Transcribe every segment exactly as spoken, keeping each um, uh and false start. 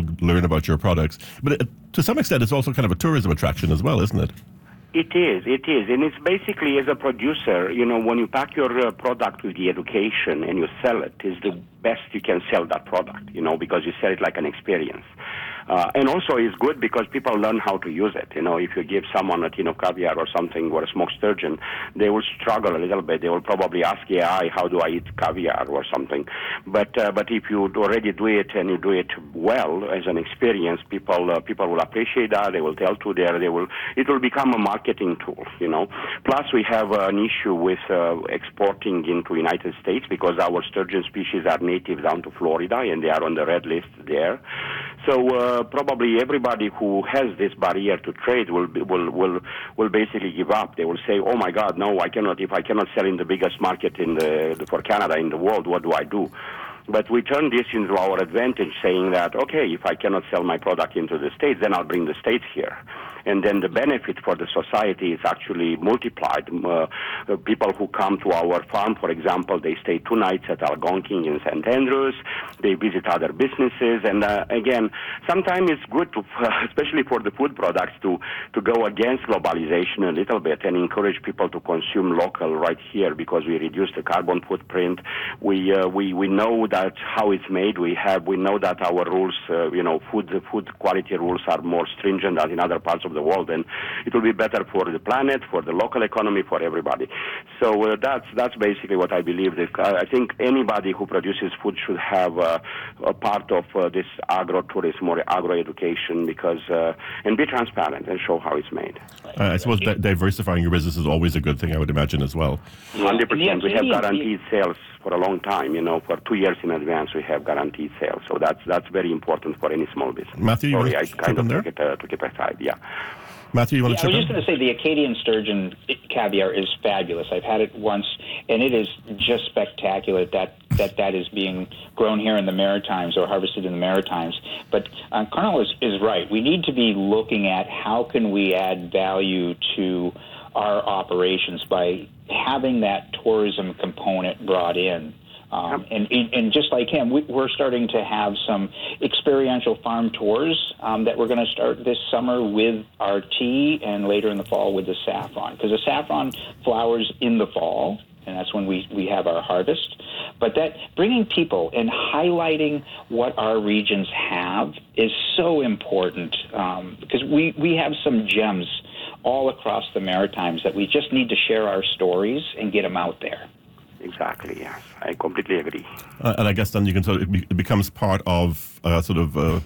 learn about your products. But it, to some extent, it's also kind of a tourism attraction as well, isn't it? It is, it is. And it's basically, as a producer, you know, when you pack your uh, product with the education and you sell it, it's the best you can sell that product, you know, because you sell it like an experience. Uh, and also it's good because people learn how to use it. You know, if you give someone a tin of caviar or something or a smoked sturgeon, they will struggle a little bit. They will probably ask A I, how do I eat caviar or something. But uh, but if you already do it and you do it well as an experience, people uh, people will appreciate that. They will tell to their, they will, it will become a marketing tool, you know. Plus we have uh, an issue with uh, exporting into United States because our sturgeon species are native down to Florida and they are on the red list there. So uh, probably everybody who has this barrier to trade will be, will will will basically give up. They will say, "Oh my God, no, I cannot. If I cannot sell in the biggest market in the for Canada in the world, what do I do?" But we turn this into our advantage, saying that, okay, if I cannot sell my product into the States, then I'll bring the States here. And then the benefit for the society is actually multiplied. Uh, uh, people who come to our farm, for example, they stay two nights at Algonquin in Saint Andrews. They visit other businesses. And uh, again, sometimes it's good, to, uh, especially for the food products, to, to go against globalization a little bit and encourage people to consume local right here because we reduce the carbon footprint. We uh, we we know that how it's made. We have we know that our rules, uh, you know, food food quality rules are more stringent than in other parts of the world, and it will be better for the planet, for the local economy, for everybody. So uh, that's that's basically what I believe. That, uh, I think anybody who produces food should have uh, a part of uh, this agro-tourism or agro-education because uh, and be transparent and show how it's made. Uh, I suppose di- diversifying your business is always a good thing, I would imagine, as well. one hundred percent. We have guaranteed sales for a long time. You know, for two years in advance, we have guaranteed sales. So that's that's very important for any small business. Matthew, you Sorry, want I to kind chip of in there? took it, uh, took it aside. Yeah. Matthew, you want yeah, to chip I was in? just going to say the Acadian sturgeon caviar is fabulous. I've had it once, and it is just spectacular that that, that is being grown here in the Maritimes or harvested in the Maritimes. But uh, Carnal is, is right. We need to be looking at how can we add value to our operations by having that tourism component brought in. Um, and, and just like him, we, we're starting to have some experiential farm tours um, that we're going to start this summer with our tea and later in the fall with the saffron. Because the saffron flowers in the fall, and that's when we, we have our harvest. But that bringing people and highlighting what our regions have is so important um, because we, we have some gems all across the Maritimes that we just need to share our stories and get them out there. Exactly, yes. I completely agree. Uh, and I guess then you can sort of, it, be, it becomes part of uh, sort of uh,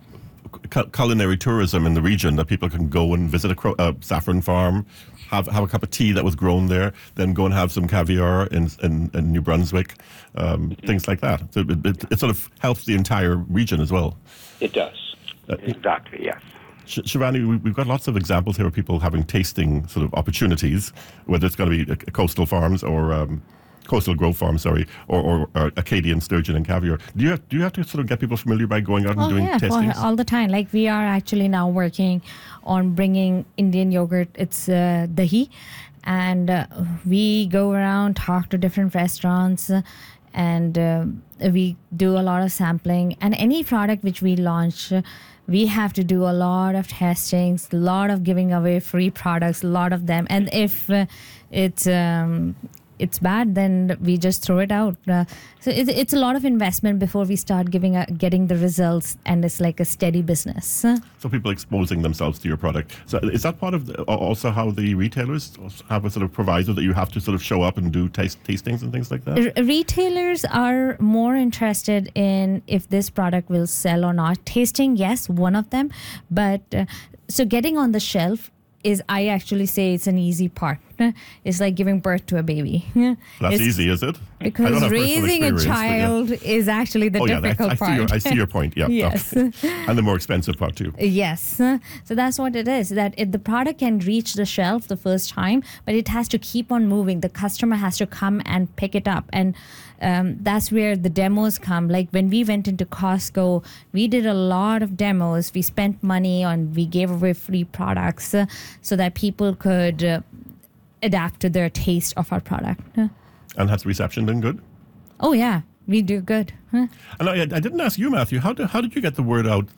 cu- culinary tourism in the region that people can go and visit a cro- uh, saffron farm, have have a cup of tea that was grown there, then go and have some caviar in in, in New Brunswick, um, mm-hmm. things like that. So it, it, it sort of helps the entire region as well. It does. Uh, exactly, yes. Sh- Shivani, we've got lots of examples here of people having tasting sort of opportunities, whether it's going to be a, a coastal farms or um, coastal grove farms, sorry, or, or, or Acadian sturgeon and caviar. Do you have, do you have to sort of get people familiar by going out and oh, doing yeah, tastings? All, all the time. Like we are actually now working on bringing Indian yogurt. It's uh, dahi, and uh, we go around, talk to different restaurants, uh, and uh, we do a lot of sampling. And any product which we launch, uh, we have to do a lot of testings, a lot of giving away free products, a lot of them. And if uh, it's um, it's bad, then we just throw it out. Uh, so it's, it's a lot of investment before we start giving a, getting the results, and it's like a steady business. So people exposing themselves to your product. So is that part of the, also how the retailers have a sort of proviso that you have to sort of show up and do taste, tastings and things like that? R- retailers are more interested in if this product will sell or not. Tasting, yes, one of them. But uh, so getting on the shelf is, I actually say it's an easy part. It's like giving birth to a baby. That's it's, easy, is it? Because raising a child yeah. is actually the oh, difficult yeah, I, I part. See your, I see your point, yeah. Yes. Okay. And the more expensive part too. Yes. So that's what it is, that it, the product can reach the shelf the first time, but it has to keep on moving. The customer has to come and pick it up. And um, that's where the demos come. Like when we went into Costco, we did a lot of demos. We spent money on, we gave away free products uh, so that people could uh, adapt to their taste of our product. And has the reception been good? Oh, yeah. We do good. Huh? And I, I didn't ask you, Matthew, how did, how did you get the word out